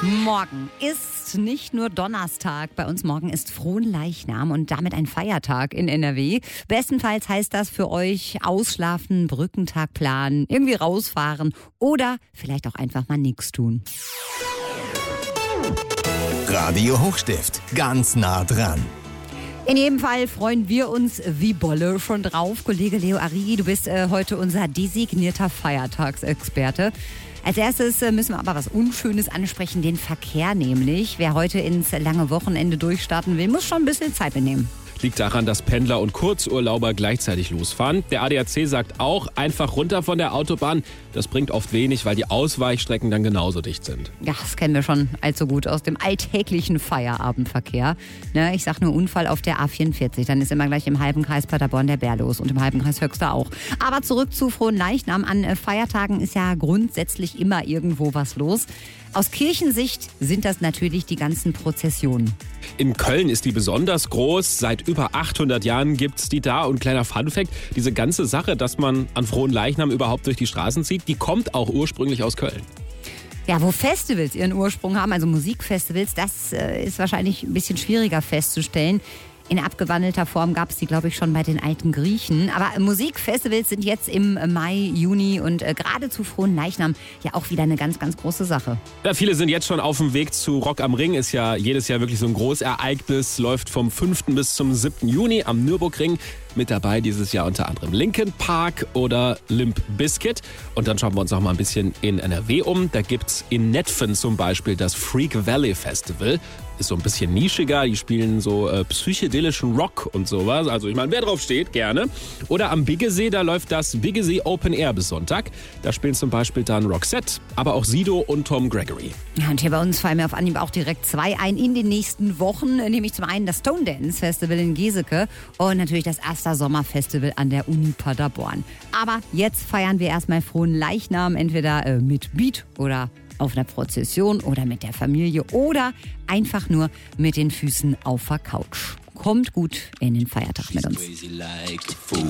Morgen ist nicht nur Donnerstag, bei uns morgen ist Fronleichnam und damit ein Feiertag in NRW. Bestenfalls heißt das für euch ausschlafen, Brückentag planen, irgendwie rausfahren oder vielleicht auch einfach mal nichts tun. Radio Hochstift, ganz nah dran. In jedem Fall freuen wir uns wie Bolle schon drauf. Kollege Leo Arrighi, du bist heute unser designierter Feiertagsexperte. Als erstes müssen wir aber was Unschönes ansprechen, den Verkehr nämlich. Wer heute ins lange Wochenende durchstarten will, muss schon ein bisschen Zeit mitnehmen. Liegt daran, dass Pendler und Kurzurlauber gleichzeitig losfahren. Der ADAC sagt auch, einfach runter von der Autobahn. Das bringt oft wenig, weil die Ausweichstrecken dann genauso dicht sind. Ja, das kennen wir schon allzu gut aus dem alltäglichen Feierabendverkehr. Ne, ich sag nur Unfall auf der A44, dann ist immer gleich im halben Kreis Paderborn der Bär los und im halben Kreis Höxter auch. Aber zurück zu Fronleichnam. An Feiertagen ist ja grundsätzlich immer irgendwo was los. Aus Kirchensicht sind das natürlich die ganzen Prozessionen. In Köln ist die besonders groß. Seit über 800 Jahren gibt's die da. Und kleiner Funfact, diese ganze Sache, dass man an Fronleichnam überhaupt durch die Straßen zieht, die kommt auch ursprünglich aus Köln. Ja, wo Festivals ihren Ursprung haben, also Musikfestivals, das ist wahrscheinlich ein bisschen schwieriger festzustellen. In abgewandelter Form gab es die, glaube ich, schon bei den alten Griechen. Aber Musikfestivals sind jetzt im Mai, Juni und gerade zu Fronleichnam ja auch wieder eine ganz, ganz große Sache. Ja, viele sind jetzt schon auf dem Weg zu Rock am Ring. Ist ja jedes Jahr wirklich so ein Großereignis. Läuft vom 5. bis zum 7. Juni am Nürburgring. Mit dabei dieses Jahr unter anderem Linkin Park oder Limp Bizkit. Und dann schauen wir uns noch mal ein bisschen in NRW um. Da gibt's in Netphen zum Beispiel das Freak Valley Festival. Ist so ein bisschen nischiger. Die spielen so psychedelischen Rock und sowas. Also ich meine, wer drauf steht, gerne. Oder am Biggesee, da läuft das Biggesee Open Air bis Sonntag. Da spielen zum Beispiel dann Roxette, aber auch Sido und Tom Gregory. Ja, und hier bei uns fallen mir auf Anhieb auch direkt zwei ein in den nächsten Wochen. Nämlich zum einen das Stone Dance Festival in Geseke und natürlich das Aster Sommerfestival an der Uni Paderborn. Aber jetzt feiern wir erstmal Fronleichnam, entweder mit Beat oder auf einer Prozession oder mit der Familie oder einfach nur mit den Füßen auf der Couch. Kommt gut in den Feiertag mit uns.